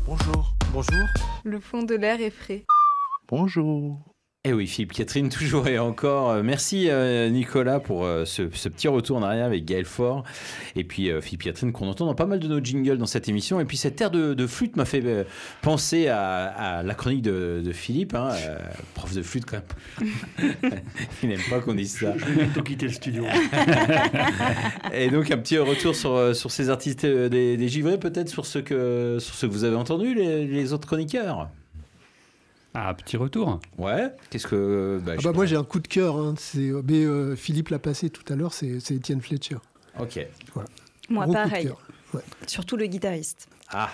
Bonjour. Bonjour. Le fond de l'air est frais. Bonjour. Eh oui, Philippe Catherine, toujours et encore. Merci Nicolas pour ce petit retour en arrière avec Gaël Faure. Et puis Philippe Catherine qu'on entend dans pas mal de nos jingles dans cette émission. Et puis cette air de flûte m'a fait penser à la chronique de Philippe, prof de flûte quand même. Il n'aime pas qu'on dise ça. Je vais bientôt quitter le studio. Et donc un petit retour sur ces artistes des givrés, peut-être sur ce que vous avez entendu, les autres chroniqueurs. Ah, petit retour. Ouais, qu'est-ce que... moi j'ai un coup de cœur, Philippe l'a passé tout à l'heure, c'est Étienne Fletcher. Ok. Voilà. Moi Gros pareil, ouais. Surtout le guitariste. Ah.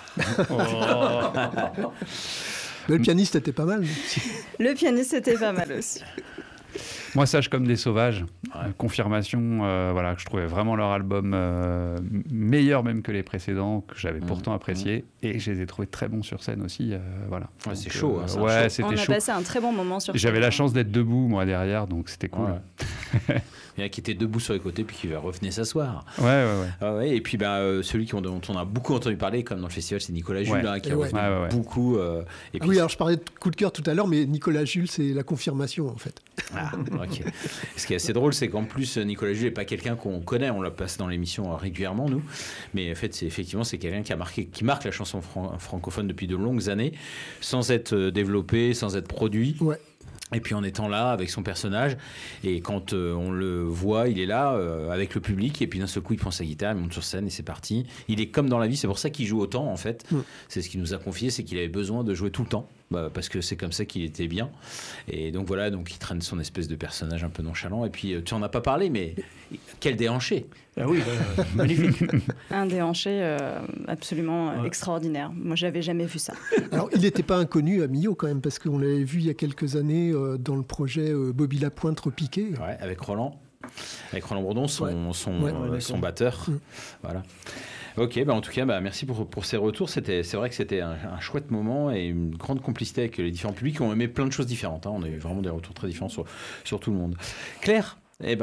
Mais le pianiste était pas mal. Le pianiste était pas mal aussi. Moi, Sage comme des sauvages, confirmation, que je trouvais vraiment leur album meilleur même que les précédents, que j'avais pourtant apprécié, et je les ai trouvés très bons sur scène aussi. Voilà. Ouais, c'est chaud. C'était chaud. On a passé un très bon moment sur scène. J'avais la chance d'être debout, moi, derrière, donc c'était cool. Ouais. Il y en a qui était debout sur les côtés, puis qui revenait s'asseoir. Ouais. Et puis, celui dont on a beaucoup entendu parler, comme dans le festival, c'est Nicolas Jules, qui a revenu beaucoup. Et puis, alors je parlais de coup de cœur tout à l'heure, mais Nicolas Jules, c'est la confirmation, en fait. Ah, ok. Ce qui est assez drôle, c'est qu'en plus, Nicolas Jules n'est pas quelqu'un qu'on connaît, on la passe dans l'émission régulièrement, nous. Mais en fait, c'est quelqu'un qui marque la chanson francophone depuis de longues années, sans être développé, sans être produit. Ouais. Et puis en étant là avec son personnage, et quand on le voit, il est là avec le public, et puis d'un seul coup il prend sa guitare, il monte sur scène et c'est parti. Il est comme dans la vie, c'est pour ça qu'il joue autant en fait. C'est ce qu'il nous a confié, c'est qu'il avait besoin de jouer tout le temps, parce que c'est comme ça qu'il était bien. Et donc voilà, donc il traîne son espèce de personnage un peu nonchalant. Et puis tu en as pas parlé, mais quel déhanché! Ah oui, magnifique. Un déhanché absolument extraordinaire. Moi, j'avais jamais vu ça. Alors, il n'était pas inconnu à Millau quand même, parce qu'on l'avait vu il y a quelques années dans le projet Bobby Lapointe repiqué. Ouais, avec Roland Bourdon, son batteur. Voilà. Ok, en tout cas, merci pour ces retours. C'est vrai que c'était un chouette moment et une grande complicité avec les différents publics qui ont aimé plein de choses différentes. On a eu vraiment des retours très différents sur tout le monde. Claire,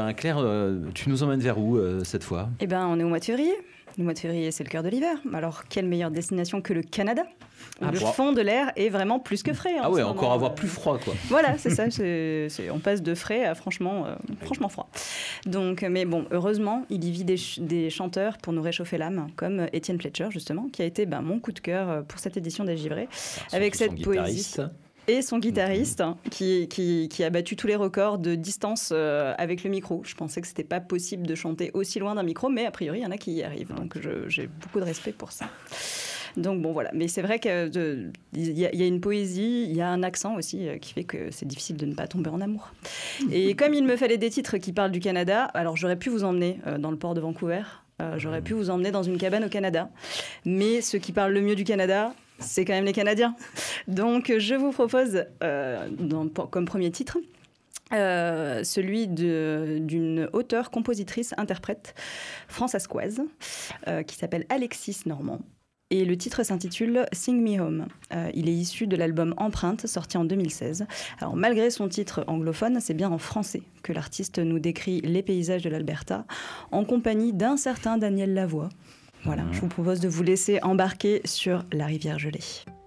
tu nous emmènes vers où cette fois ? On est au mois de février. Le mois de février, c'est le cœur de l'hiver. Alors, quelle meilleure destination que le Canada ? Le fond de l'air est vraiment plus que frais. Ah ouais, encore avoir plus froid, quoi. Voilà, c'est ça. On passe de frais à franchement froid. Donc, mais bon, heureusement, il y vit des chanteurs pour nous réchauffer l'âme, comme Étienne Fletcher, justement, qui a été mon coup de cœur pour cette édition des Givrés, avec cette poésie. Et son guitariste qui a battu tous les records de distance avec le micro. Je pensais que c'était pas possible de chanter aussi loin d'un micro, mais a priori, il y en a qui y arrivent. Donc, j'ai beaucoup de respect pour ça. Donc bon, voilà. Mais c'est vrai qu'il y a une poésie, il y a un accent aussi qui fait que c'est difficile de ne pas tomber en amour. Et comme il me fallait des titres qui parlent du Canada, alors j'aurais pu vous emmener dans le port de Vancouver, j'aurais pu vous emmener dans une cabane au Canada. Mais ceux qui parlent le mieux du Canada, c'est quand même les Canadiens. Donc je vous propose, comme premier titre, celui d'une auteure, compositrice, interprète françaiscoise qui s'appelle Alexis Normand. Et le titre s'intitule « Sing Me Home ». Il est issu de l'album Empreinte, sorti en 2016. Alors, malgré son titre anglophone, c'est bien en français que l'artiste nous décrit les paysages de l'Alberta, en compagnie d'un certain Daniel Lavoie. Voilà, je vous propose de vous laisser embarquer sur la rivière gelée.